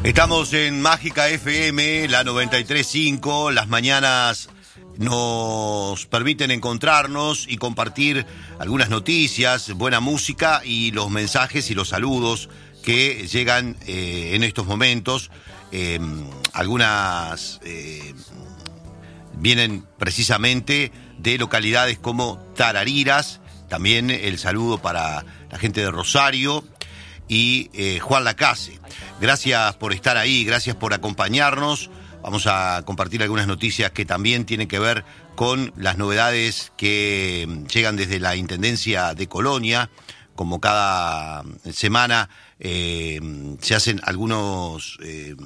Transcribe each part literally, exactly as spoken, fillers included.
Estamos en Mágica F M, la noventa y tres punto cinco. Las mañanas nos permiten encontrarnos y compartir algunas noticias, buena música y los mensajes y los saludos que llegan eh, en estos momentos. Eh, algunas eh, vienen precisamente de localidades como Tarariras. También el saludo para la gente de Rosario y eh, Juan Lacase. Gracias por estar ahí, gracias por acompañarnos. Vamos a compartir algunas noticias que también tienen que ver con las novedades que llegan desde la Intendencia de Colonia. Como cada semana eh, se hacen algunos eh,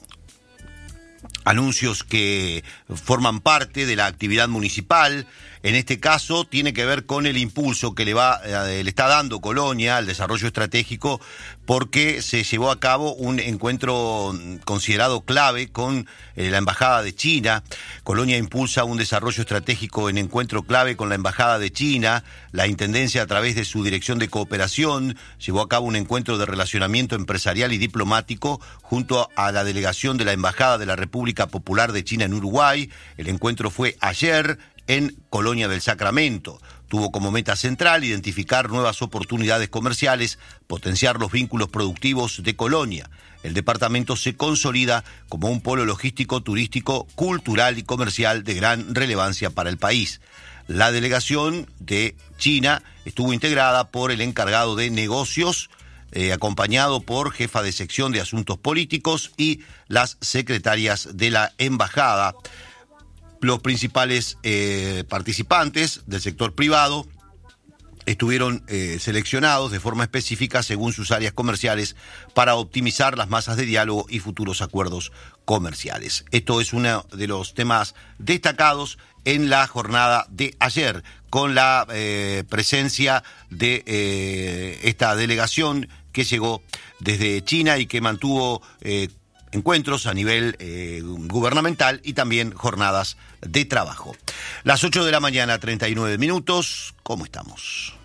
anuncios que forman parte de la actividad municipal. En este caso tiene que ver con el impulso que le va eh, le está dando Colonia al desarrollo estratégico, porque se llevó a cabo un encuentro considerado clave con eh, la Embajada de China. Colonia impulsa un desarrollo estratégico en encuentro clave con la Embajada de China. La Intendencia, a través de su Dirección de Cooperación, llevó a cabo un encuentro de relacionamiento empresarial y diplomático junto a la delegación de la Embajada de la República Popular de China en Uruguay. El encuentro fue ayer en Colonia del Sacramento. Tuvo como meta central identificar nuevas oportunidades comerciales, potenciar los vínculos productivos de Colonia. El departamento se consolida como un polo logístico, turístico, cultural y comercial de gran relevancia para el país. La delegación de China estuvo integrada por el encargado de negocios, eh, acompañado por jefa de sección de asuntos políticos y las secretarias de la embajada. Los principales eh, participantes del sector privado estuvieron eh, seleccionados de forma específica según sus áreas comerciales para optimizar las masas de diálogo y futuros acuerdos comerciales. Esto es uno de los temas destacados en la jornada de ayer, con la eh, presencia de eh, esta delegación que llegó desde China y que mantuvo eh, encuentros a nivel eh, gubernamental y también jornadas de trabajo. Las ocho de la mañana, treinta y nueve minutos. ¿Cómo estamos?